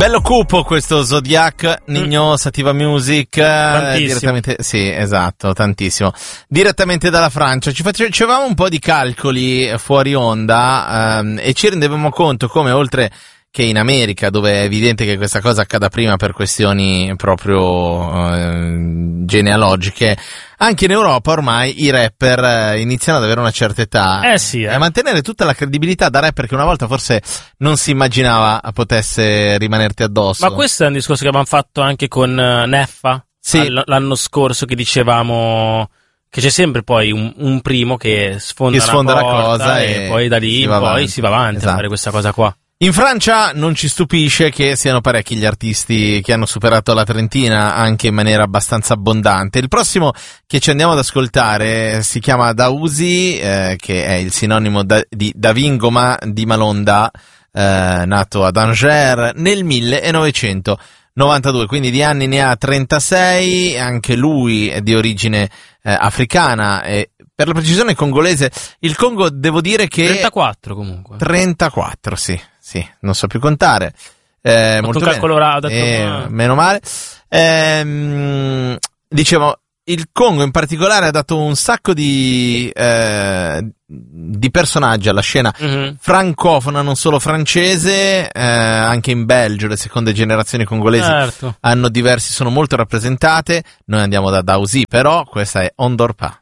Bello cupo questo Zodiac, Nino Sativa Music, direttamente, sì, esatto, tantissimo. Direttamente dalla Francia. Facevamo un po' di calcoli fuori onda, e ci rendevamo conto come, oltre che in America, dove è evidente che questa cosa accada prima per questioni proprio genealogiche, anche in Europa ormai i rapper iniziano ad avere una certa età e a mantenere tutta la credibilità da rapper che una volta forse non si immaginava potesse rimanerti addosso. Ma questo è un discorso che abbiamo fatto anche con Neffa, sì, l'anno scorso, che dicevamo che c'è sempre poi un primo che sfonda la cosa e poi da lì in poi si va avanti a fare questa cosa qua. In Francia non ci stupisce che siano parecchi gli artisti che hanno superato la trentina, anche in maniera abbastanza abbondante. Il prossimo che ci andiamo ad ascoltare si chiama Daouzi, che è il sinonimo di Davingoma di Malonda, nato ad Angers nel 1992, quindi di anni ne ha 36, anche lui è di origine africana e per la precisione congolese. Il Congo, devo dire che 34 comunque. 34, sì, non so più contare. Molto un calcolo meno male. Dicevo, il Congo in particolare ha dato un sacco di personaggi alla scena francofona, non solo francese, anche in Belgio le seconde generazioni congolesi sono molto rappresentate. Noi andiamo da Daouzi, però questa è On dort pas.